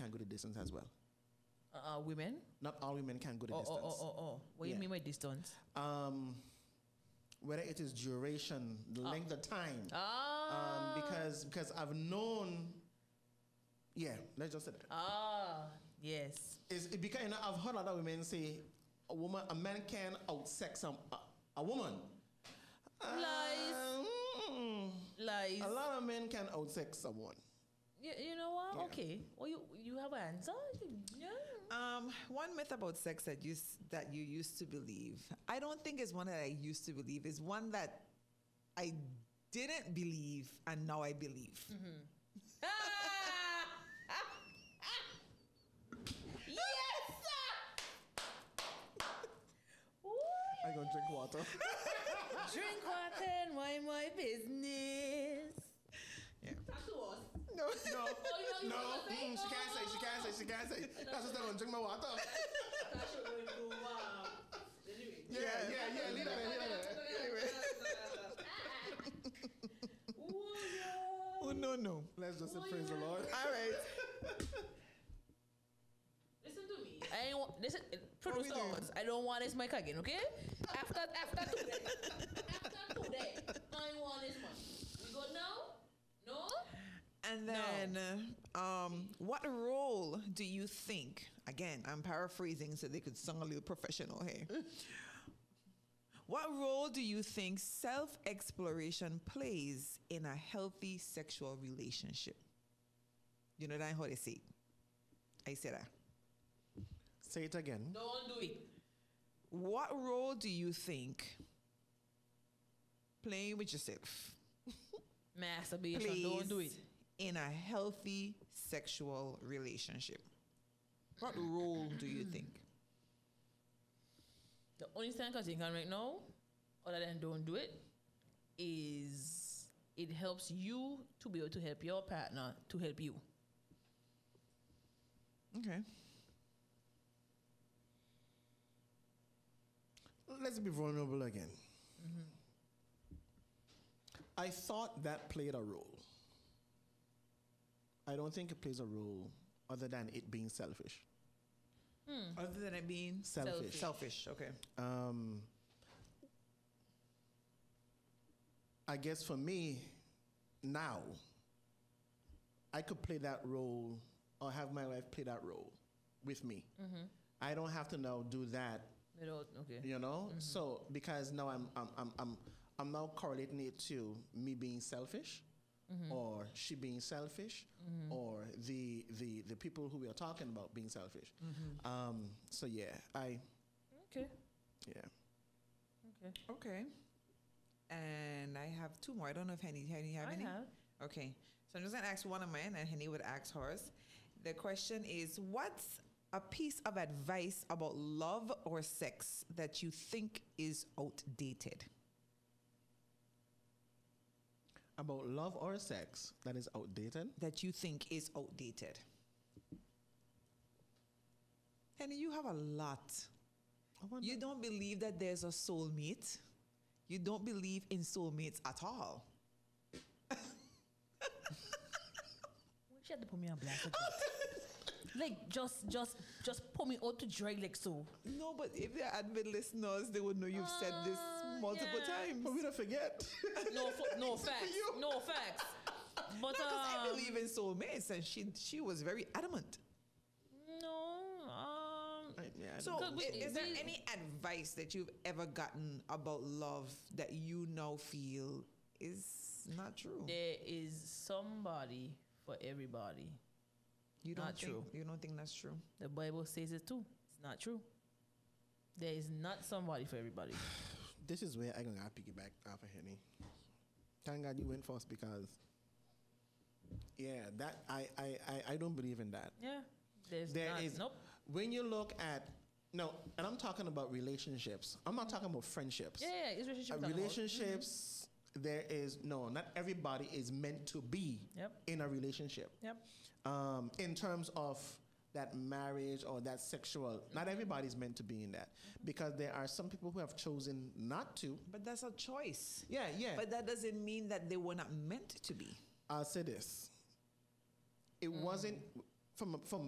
can go the distance as well. Women? Not all women can go the distance. What do you mean by distance? Whether it is duration, the length of time. Because I've known, let's just say that. Yes. It's because I've heard other women say a man can outsex a woman. Lies. Lies. A lot of men can outsex someone. You know what? Yeah. Okay. Well, you have an answer? Yeah. One myth about sex that you used to believe. I don't think it's one that I used to believe. It's one that I didn't believe and now I believe. Mm-hmm. Yes, sir! I'm going to drink water. Drink water and mind my business. Yeah. Talk to us. No. Oh, you No. She can't say. That's just going to drink my water. Yeah. Leave that in. Oh, no. Let's just say praise the Lord. All right. Listen to me. Producers, I don't want this mic again, okay? After today, I want this mic. We go now? No? And then, what role do you think, again, I'm paraphrasing so they could sound a little professional here. What role do you think self-exploration plays in a healthy sexual relationship? You know that how they say it. I say that. Say it again. Don't do it. What role do you think playing with yourself Masturbation, plays don't do it. in a healthy sexual relationship? What role do you think? The only thing I can think of right now, other than don't do it, is it helps you to be able to help your partner to help you. Okay. Let's be vulnerable again. Mm-hmm. I thought that played a role. I don't think it plays a role other than it being selfish. Other than it being Selfish. Selfish, okay. I guess for me, now, I could play that role or have my wife play that role with me. Mm-hmm. I don't have to now do that. Okay. You know? Mm-hmm. So because now I'm now correlating it to me being selfish. Mm-hmm. Or she being selfish, mm-hmm. or the people who we are talking about being selfish. Mm-hmm. So yeah, Okay. Yeah. Okay. And I have two more. I don't know if Henny have any? I have. Okay. So I'm just going to ask one of mine and Henny would ask hers. The question is, what's a piece of advice about love or sex that you think is outdated? About love or sex that is outdated? That you think is outdated. Henny, you have a lot. You don't believe that there's a soulmate. You don't believe in soulmates at all. She had to put me on blast like that. Like, just put me out to dry like so. No, but if they're admin listeners, they would know you've said this multiple times. For me to forget. No facts. No facts. But because I believe in soulmates, and she was very adamant. No. So, is there any advice that you've ever gotten about love that you now feel is not true? There is somebody for everybody. You don't think that's true? The Bible says it too. It's not true. There is not somebody for everybody. This is where I'm going to piggyback off of Henny. Thank God you went first because, that I don't believe in that. Yeah. Nope. When you look at, and I'm talking about relationships. I'm not talking about friendships. Yeah, it's relationships. Relationships, there is, not everybody is meant to be in a relationship. Yep. In terms of that marriage or that sexual, not everybody's meant to be in that because there are some people who have chosen not to. But that's a choice. Yeah. But that doesn't mean that they were not meant to be. I'll say this. It wasn't from